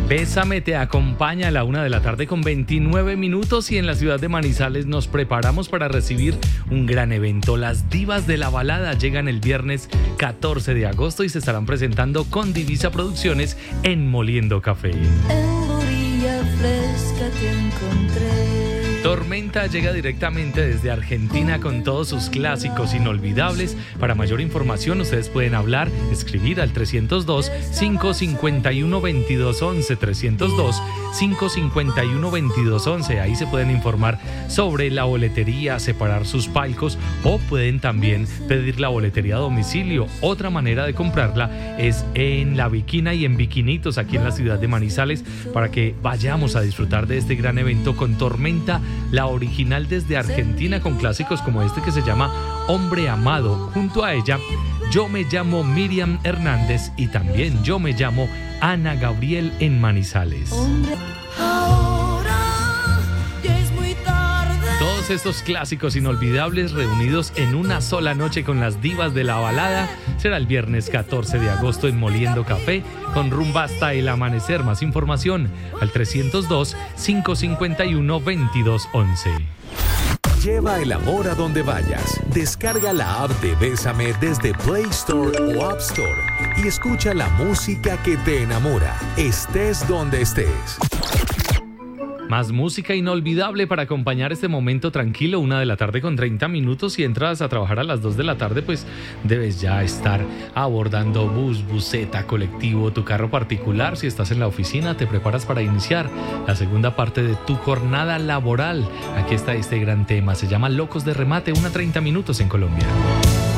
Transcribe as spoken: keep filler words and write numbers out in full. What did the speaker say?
Bésame te acompaña a la una de la tarde con veintinueve minutos y en la ciudad de Manizales nos preparamos para recibir un gran evento. Las Divas de la Balada llegan el viernes catorce de agosto y se estarán presentando con Divisa Producciones en Moliendo Café. En orilla fresca te encontré. Tormenta llega directamente desde Argentina con todos sus clásicos inolvidables. Para mayor información ustedes pueden hablar, escribir al trescientos dos, cinco cinco uno, veintidós once, trescientos dos, cinco cinco uno, veintidós once. Ahí se pueden informar sobre la boletería, separar sus palcos o pueden también pedir la boletería a domicilio. Otra manera de comprarla es en La Viquina y en Viquinitos, aquí en la ciudad de Manizales, para que vayamos a disfrutar de este gran evento con Tormenta, la original desde Argentina, con clásicos como este que se llama Hombre Amado. Junto a ella, yo me llamo Miriam Hernández y también yo me llamo Ana Gabriel en Manizales. Todos estos clásicos inolvidables reunidos en una sola noche con las divas de la balada será el viernes catorce de agosto en Moliendo Café con rumba hasta el amanecer. Más información al trescientos dos, cinco cinco uno, veintidós once. Lleva el amor a donde vayas. Descarga la app de Bésame desde Play Store o App Store y escucha la música que te enamora, estés donde estés. Más música inolvidable para acompañar este momento tranquilo, una de la tarde con treinta minutos. Si entras a trabajar a las dos de la tarde, pues debes ya estar abordando bus, buseta, colectivo, tu carro particular. Si estás en la oficina, te preparas para iniciar la segunda parte de tu jornada laboral. Aquí está este gran tema, se llama Locos de Remate, una treinta minutos en Colombia.